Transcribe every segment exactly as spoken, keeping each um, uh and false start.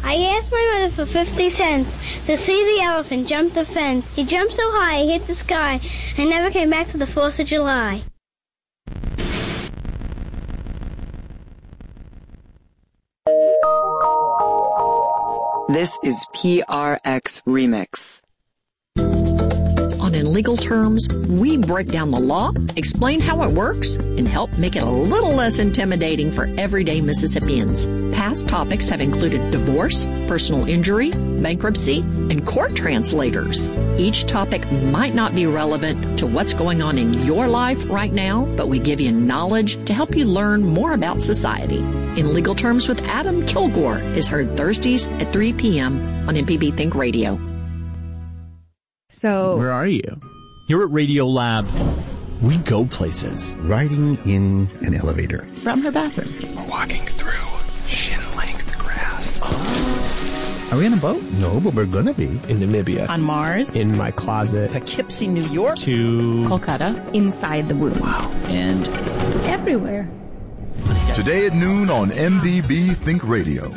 I asked my mother for fifty cents to see the elephant jump the fence. He jumped so high he hit the sky and never came back to the fourth of July. This is P R X Remix. On In Legal Terms, we break down the law, explain how it works, and help make it a little less intimidating for everyday Mississippians. Past topics have included divorce, personal injury, bankruptcy, and court translators. Each topic might not be relevant to what's going on in your life right now, but we give you knowledge to help you learn more about society. In Legal Terms with Adam Kilgore is heard Thursdays at three p.m. on M P B Think Radio. So, where are you? Here at Radio Lab, we go places. Riding in an elevator. From her bathroom. We're walking through shin-length grass. Oh. Are we on a boat? No, but we're gonna be. In Namibia. On Mars. In my closet. Poughkeepsie, New York. To Kolkata. Inside the womb. Wow. And everywhere. Today at noon on M B B Think Radio.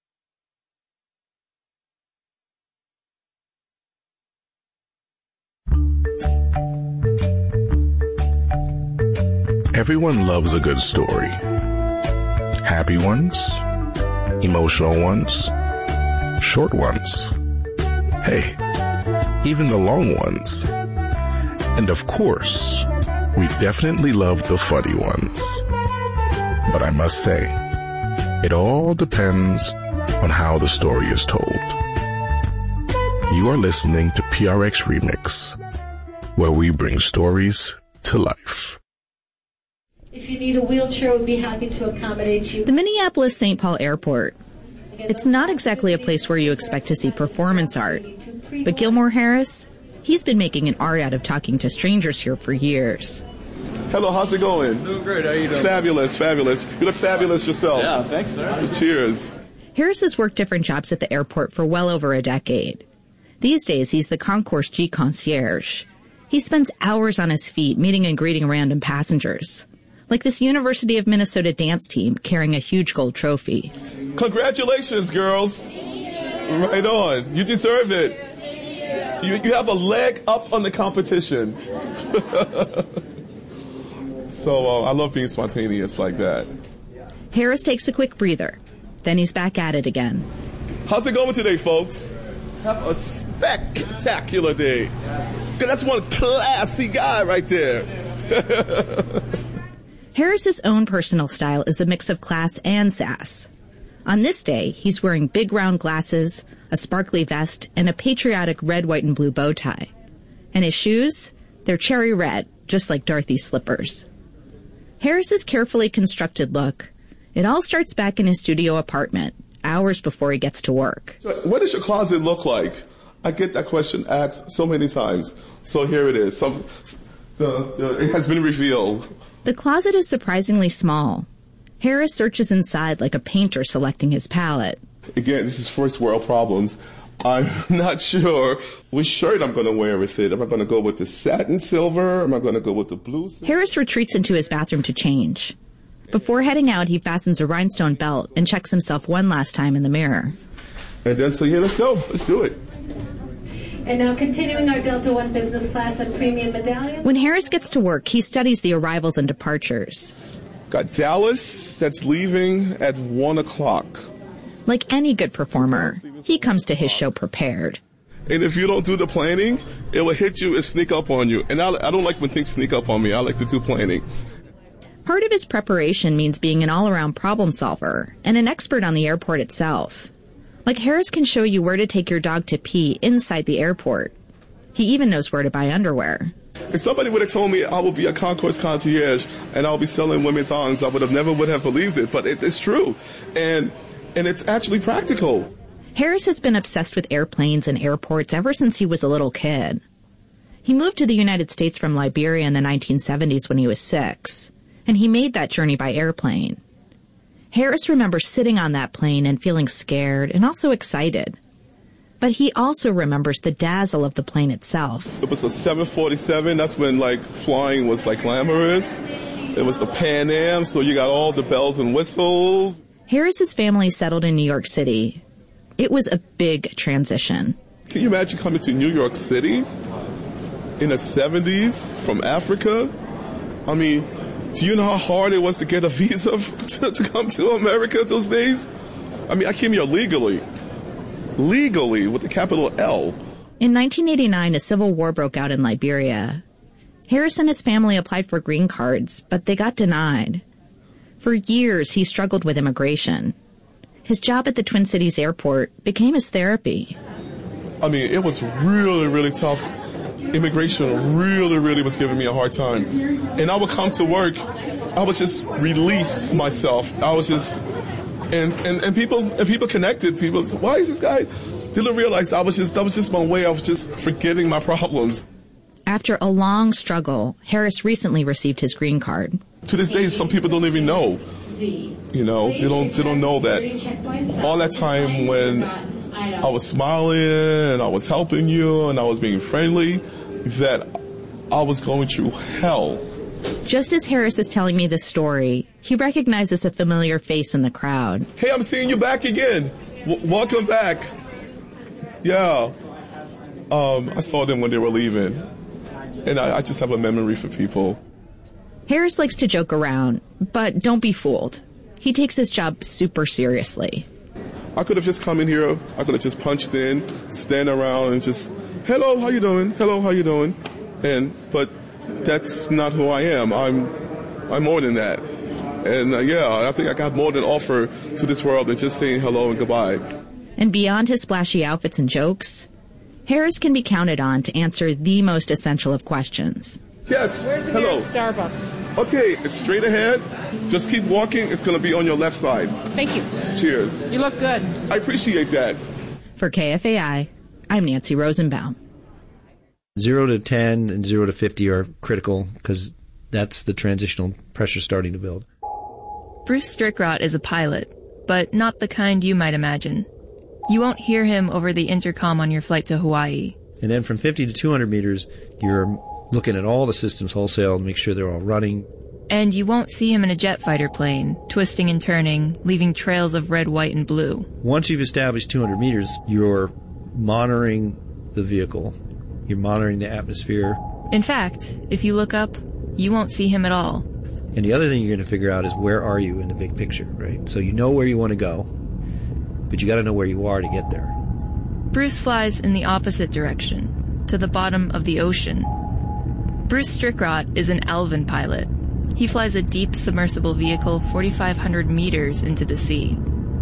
Everyone loves a good story. Happy ones, emotional ones, short ones. Hey, even the long ones. And of course, we definitely love the funny ones. But I must say, it all depends on how the story is told. You are listening to P R X Remix, where we bring stories to life. If you need a wheelchair, we'd be happy to accommodate you. The Minneapolis Saint Paul Airport. It's not exactly a place where you expect to see performance art. But Gilmore Harris, he's been making an art out of talking to strangers here for years. Hello, how's it going? Doing great, how are you doing? Fabulous, fabulous. You look fabulous yourself. Yeah, thanks, sir. Cheers. Harris has worked different jobs at the airport for well over a decade. These days, he's the Concourse G concierge. He spends hours on his feet meeting and greeting random passengers. Like this University of Minnesota dance team carrying a huge gold trophy. Congratulations, girls. Right on. You deserve it. You, you have a leg up on the competition. So uh, I love being spontaneous like that. Harris takes a quick breather. Then he's back at it again. How's it going today, folks? Have a spectacular day. That's one classy guy right there. Harris's own personal style is a mix of class and sass. On this day, he's wearing big round glasses, a sparkly vest, and a patriotic red, white, and blue bow tie. And his shoes? They're cherry red, just like Dorothy's slippers. Harris's carefully constructed look, it all starts back in his studio apartment, hours before he gets to work. So what does your closet look like? I get that question asked so many times. So here it is. Some, the, the, it has been revealed. The closet is surprisingly small. Harris searches inside like a painter selecting his palette. Again, this is first world problems. I'm not sure which shirt I'm going to wear with it. Am I going to go with the satin silver? Am I going to go with the blue silver? Harris retreats into his bathroom to change. Before heading out, he fastens a rhinestone belt and checks himself one last time in the mirror. And then, so yeah, let's go. Let's do it. And now continuing our Delta One business class and premium medallion. When Harris gets to work, he studies the arrivals and departures. Got Dallas that's leaving at one o'clock. Like any good performer, he comes to his show prepared. And if you don't do the planning, it will hit you and sneak up on you. And I, I don't like when things sneak up on me. I like to do planning. Part of his preparation means being an all-around problem solver and an expert on the airport itself. Like Harris can show you where to take your dog to pee inside the airport. He even knows where to buy underwear. If somebody would have told me I would be a concourse concierge and I'll be selling women thongs, I would have never would have believed it. But it, it's true. And and it's actually practical. Harris has been obsessed with airplanes and airports ever since he was a little kid. He moved to the United States from Liberia in the nineteen seventies when he was six, and he made that journey by airplane. Harris remembers sitting on that plane and feeling scared and also excited. But he also remembers the dazzle of the plane itself. It was a seven forty-seven. That's when, like, flying was, like, glamorous. It was the Pan Am, so you got all the bells and whistles. Harris's family settled in New York City. It was a big transition. Can you imagine coming to New York City in the seventies from Africa? I mean, do you know how hard it was to get a visa to, to come to America those days? I mean, I came here legally. Legally, with the capital L. In nineteen eighty-nine, a civil war broke out in Liberia. Harris and his family applied for green cards, but they got denied. For years, he struggled with immigration. His job at the Twin Cities airport became his therapy. I mean, it was really, really tough. Immigration really, really was giving me a hard time. And I would come to work, I would just release myself. I was just, and, and, and people and people connected. People, why is this guy? Didn't realize I was just, that was just my way of just forgetting my problems. After a long struggle, Harris recently received his green card. To this day, some people don't even know. You know, they don't, they don't know that all that time when I was smiling and I was helping you and I was being friendly, that I was going through hell. Just as Harris is telling me this story, he recognizes a familiar face in the crowd. Hey, I'm seeing you back again. W- welcome back. Yeah. Um, I saw them when they were leaving. And I, I just have a memory for people. Harris likes to joke around, but don't be fooled. He takes his job super seriously. I could have just come in here, I could have just punched in, stand around and just, hello, how you doing? Hello, how you doing? And, but that's not who I am. I'm, I'm more than that. And uh, yeah, I think I got more than offer to this world than just saying hello and goodbye. And beyond his flashy outfits and jokes, Harris can be counted on to answer the most essential of questions. Yes, Where's the hello. nearest Starbucks? Okay, it's straight ahead. Just keep walking. It's going to be on your left side. Thank you. Cheers. You look good. I appreciate that. For K F A I, I'm Nancy Rosenbaum. Zero to ten and zero to fifty are critical because that's the transitional pressure starting to build. Bruce Strickrott is a pilot, but not the kind you might imagine. You won't hear him over the intercom on your flight to Hawaii. And then from fifty to two hundred meters, you're looking at all the systems wholesale to make sure they're all running. And you won't see him in a jet fighter plane, twisting and turning, leaving trails of red, white, and blue. Once you've established two hundred meters, you're monitoring the vehicle. You're monitoring the atmosphere. In fact, if you look up, you won't see him at all. And the other thing you're going to figure out is where are you in the big picture, right? So you know where you want to go, but you got to know where you are to get there. Bruce flies in the opposite direction, to the bottom of the ocean. Bruce Strickrott is an Alvin pilot. He flies a deep submersible vehicle forty-five hundred meters into the sea.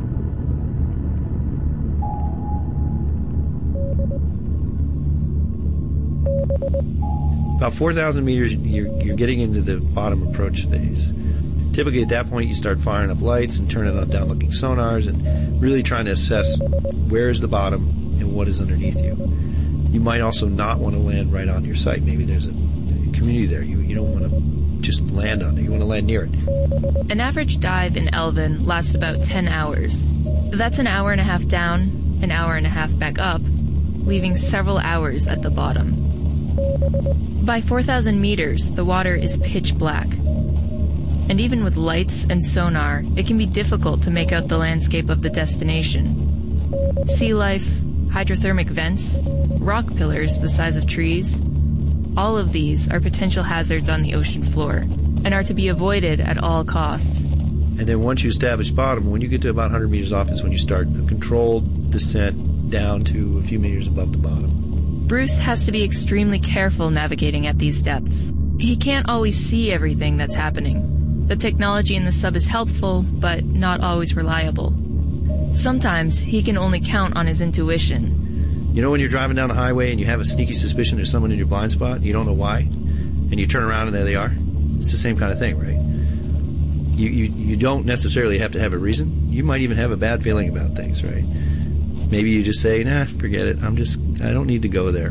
About four thousand meters, you're, you're getting into the bottom approach phase. Typically at that point, you start firing up lights and turning on down-looking sonars and really trying to assess where is the bottom and what is underneath you. You might also not want to land right on your site. Maybe there's a community there. You, you don't want to just land on it. You want to land near it. An average dive in Alvin lasts about ten hours. That's an hour and a half down, an hour and a half back up, leaving several hours at the bottom. By four thousand meters, the water is pitch black. And even with lights and sonar, it can be difficult to make out the landscape of the destination. Sea life, hydrothermic vents, rock pillars the size of trees, all of these are potential hazards on the ocean floor and are to be avoided at all costs. And then once you establish bottom, when you get to about one hundred meters off is when you start a controlled descent down to a few meters above the bottom. Bruce has to be extremely careful navigating at these depths. He can't always see everything that's happening. The technology in the sub is helpful, but not always reliable. Sometimes he can only count on his intuition. You know when you're driving down the highway and you have a sneaky suspicion there's someone in your blind spot, you don't know why, and you turn around and there they are? It's the same kind of thing, right? You, you, you don't necessarily have to have a reason. You might even have a bad feeling about things, right? Maybe you just say, nah, forget it. I'm just, I don't need to go there.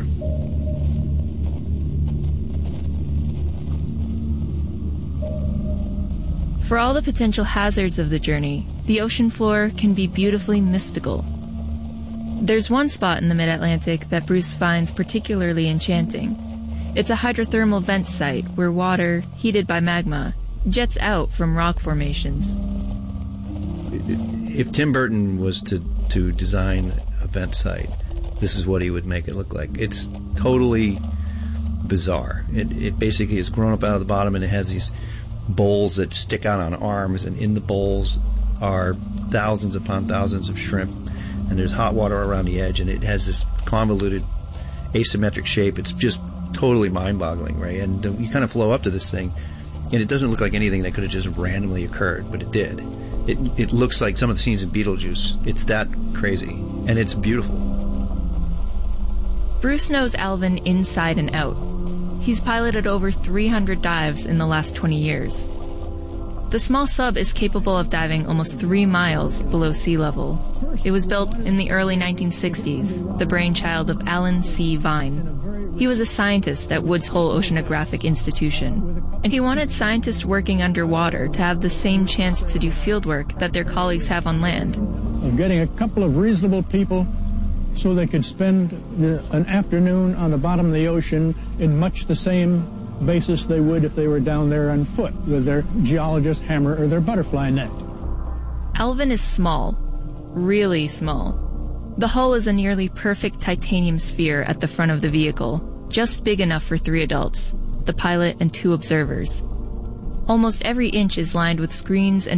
For all the potential hazards of the journey, the ocean floor can be beautifully mystical. There's one spot in the mid-Atlantic that Bruce finds particularly enchanting. It's a hydrothermal vent site where water, heated by magma, jets out from rock formations. If Tim Burton was to, to design event site, this is what he would make it look like. It's totally bizarre. It, it basically is grown up out of the bottom, and it has these bowls that stick out on arms, and in the bowls are thousands upon thousands of shrimp, and there's hot water around the edge, and it has this convoluted asymmetric shape. It's just totally mind-boggling, right? And uh, you kind of flow up to this thing, and it doesn't look like anything that could have just randomly occurred, but it did. It, it looks like some of the scenes in Beetlejuice. It's that crazy, and it's beautiful. Bruce knows Alvin inside and out. He's piloted over three hundred dives in the last twenty years. The small sub is capable of diving almost three miles below sea level. It was built in the early nineteen sixties, the brainchild of Alan C. Vine. He was a scientist at Woods Hole Oceanographic Institution, and he wanted scientists working underwater to have the same chance to do fieldwork that their colleagues have on land. Of getting a couple of reasonable people so they could spend the, an afternoon on the bottom of the ocean in much the same basis they would if they were down there on foot with their geologist hammer or their butterfly net. Alvin is small, really small. The hull is a nearly perfect titanium sphere at the front of the vehicle, just big enough for three adults, the pilot and two observers. Almost every inch is lined with screens and